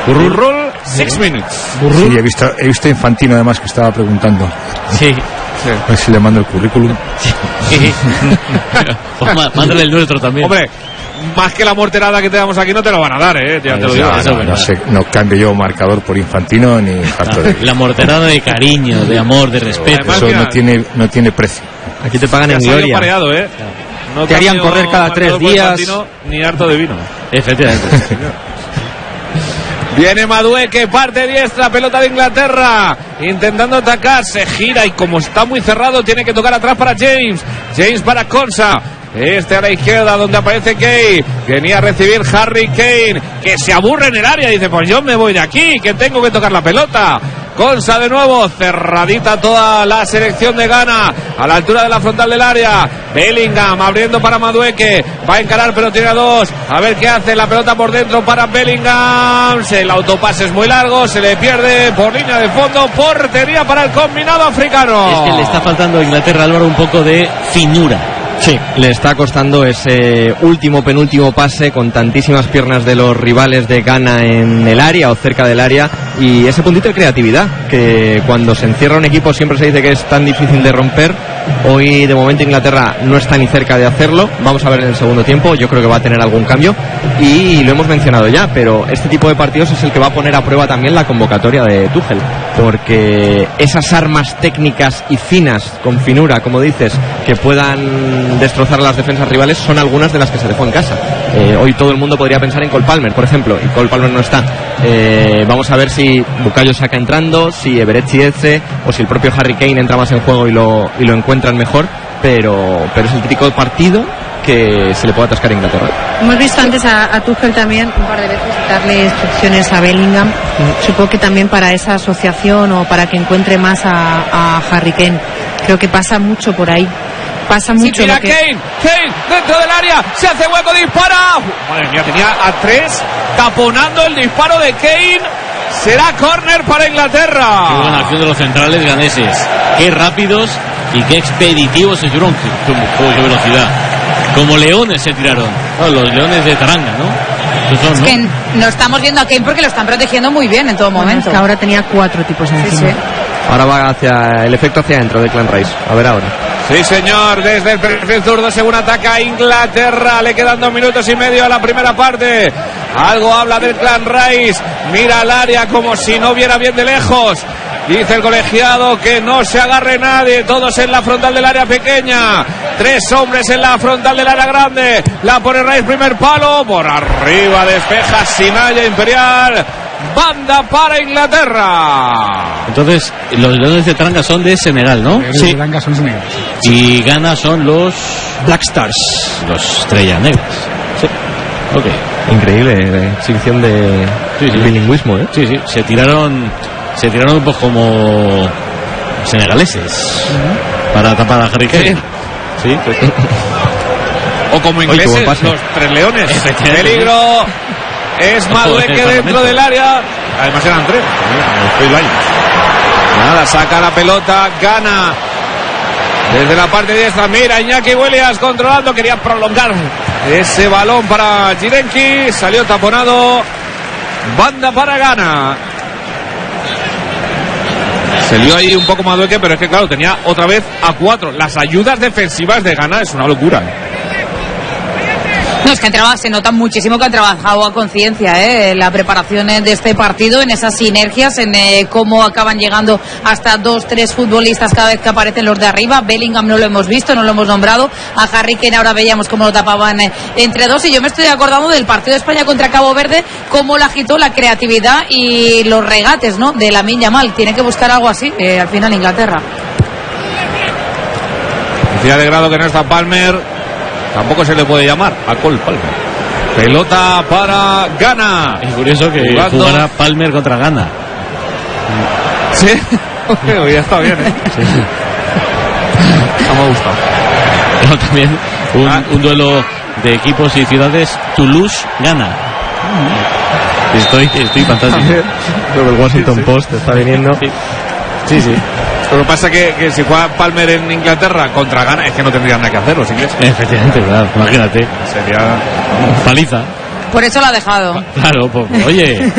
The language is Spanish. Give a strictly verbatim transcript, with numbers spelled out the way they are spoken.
Burrul, six minutes. Sí, he visto, he visto a Infantino además que estaba preguntando. Sí. Sí. A ver si le mando el currículum. Sí. Mándale el nuestro también. Hombre, más que la morterada que te damos aquí no te lo van a dar, ¿eh? Ya te lo digo. No, no, no, sé, no cambio yo marcador por Infantino ni harto de... La morterada de cariño, de amor, de respeto. Además, eso mira, no tiene, no tiene precio. Aquí te pagan en gloria. Pareado, ¿eh? No te harían correr cada tres días. Infantino, ni harto de vino. Efectivamente. Viene Madueque, parte diestra, pelota de Inglaterra, intentando atacar, se gira y como está muy cerrado tiene que tocar atrás para James. James para Konsa. Este a la izquierda donde aparece Kane. Venía a recibir Harry Kane, que se aburre en el área. Dice, pues yo me voy de aquí, que tengo que tocar la pelota. Konsa de nuevo, cerradita toda la selección de Ghana, a la altura de la frontal del área. Bellingham abriendo para Madueque, va a encarar pero tiene a dos, a ver qué hace, la pelota por dentro para Bellingham, el autopase es muy largo, se le pierde por línea de fondo, portería para el combinado africano. Es que le está faltando a Inglaterra, Álvaro, un poco de finura. Sí, le está costando ese último, penúltimo pase con tantísimas piernas de los rivales de Ghana en el área o cerca del área, y ese puntito de creatividad que cuando se encierra un equipo siempre se dice que es tan difícil de romper. Hoy de momento Inglaterra no está ni cerca de hacerlo. Vamos a ver en el segundo tiempo, yo creo que va a tener algún cambio y lo hemos mencionado ya, pero este tipo de partidos es el que va a poner a prueba también la convocatoria de Tuchel, porque esas armas técnicas y finas, con finura, como dices, que puedan destrozar a las defensas rivales, son algunas de las que se dejó en casa. Eh, hoy todo el mundo podría pensar en Cole Palmer, por ejemplo, y Cole Palmer no está. Eh, vamos a ver si Bukayo Saka entrando, si Eberechi Eze o si el propio Harry Kane entra más en juego y lo, y lo encuentran mejor, pero, pero es el típico partido que se le puede atascar a Inglaterra. Hemos visto antes a, a Tuchel también un par de veces darle instrucciones a Bellingham, mm. supongo que también para esa asociación o para que encuentre más a, a Harry Kane. Creo que pasa mucho por ahí. Pasa mucho. Sí, mira lo que... Kane, Kane dentro del área, se hace hueco, dispara. Madre mía, tenía a tres taponando el disparo de Kane. Será córner para Inglaterra. Qué buena acción de los centrales ganeses. Qué rápidos y qué expeditivos se tiraron. Qué velocidad. Como leones se tiraron. Oh, los leones de Taranga, ¿no? Son, es ¿no? que no estamos viendo a Kane porque lo están protegiendo muy bien en todo momento. Es que ahora tenía cuatro tipos encima. Sí, sí. Ahora va hacia el efecto hacia adentro de Clan Rice. A ver ahora. Sí, señor, desde el perfil zurdo, según ataca a Inglaterra. Le quedan dos minutos y medio a la primera parte. Algo habla del Clan Rice. Mira al área como si no viera bien de lejos. Dice el colegiado que no se agarre nadie. Todos en la frontal del área pequeña. Tres hombres en la frontal del área grande. La pone Rice, primer palo. Por arriba despeja Sinaya Imperial. Banda para Inglaterra. Entonces, los leones de Taranga son de Senegal, ¿no? Los sí. Taranga son Senegal. Sí. Y Ghana son los Black Stars, los Estrellas Negras. Sí. Ok. Increíble exhibición de sí, sí. bilingüismo, ¿eh? Sí, sí. Se tiraron, se tiraron un poco como senegaleses uh-huh. para tapar a Harry Kane. Sí. Sí. O como ingleses, Oye, los tres leones. Peligro. Es Madueque dentro del área. Además eran tres. Nada, saca la pelota, gana. Desde la parte diestra, mira Iñaki Williams controlando, quería prolongar ese balón para Girenki, salió taponado. Banda para Ghana. Se lió ahí un poco Madueque, pero es que claro, tenía otra vez a cuatro. Las ayudas defensivas de Ghana es una locura. No, es que han trabajado, se nota muchísimo que han trabajado a conciencia, ¿eh? La preparación de este partido, en esas sinergias, en eh, cómo acaban llegando hasta dos, tres futbolistas cada vez que aparecen los de arriba. Bellingham no lo hemos visto, no lo hemos nombrado. A Harry Kane ahora veíamos cómo lo tapaban eh, entre dos. Y yo me estoy acordando del partido de España contra Cabo Verde, cómo la agitó la creatividad y los regates, ¿no? De Lamine Yamal. Tiene que buscar algo así, eh, al final Inglaterra. Decía de grado que no está Palmer. Tampoco se le puede llamar a Cole Palmer. Pelota para Ghana. Es curioso que jugando... jugara Palmer contra Ghana. Sí, ya está bien, ¿eh? Sí. No me ha gustado. Pero también un, ah. un duelo de equipos y ciudades. Toulouse-Ghana. Estoy, estoy fantástico. Creo que el Washington sí, sí. Post está viniendo. Sí, sí. sí. Lo que pasa es que, que si juega Palmer en Inglaterra contra Ghana, es que no tendrían nada que hacer los ingleses. Efectivamente, claro, imagínate. Sería paliza. Por eso lo ha dejado. Claro, pues, oye.